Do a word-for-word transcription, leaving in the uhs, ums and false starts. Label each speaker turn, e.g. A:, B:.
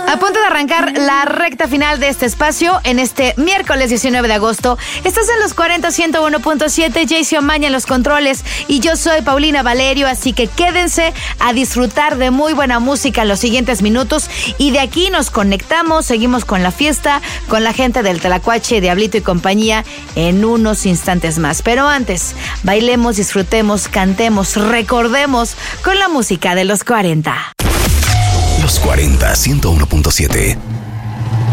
A: A punto de arrancar la recta final de este espacio en este miércoles diecinueve de agosto. Estás en los cuarenta, ciento uno punto siete, Jaycee Omaña en los controles y yo soy Paulina Valerio, así que quédense a disfrutar de muy buena música en los siguientes minutos y de aquí nos conectamos, seguimos con la fiesta, con la gente del Tlacuache, Diablito y compañía en unos instantes más. Pero antes, bailemos, disfrutemos, cantemos, recordemos con la música de los cuarenta.
B: Los cuarenta, ciento uno punto siete.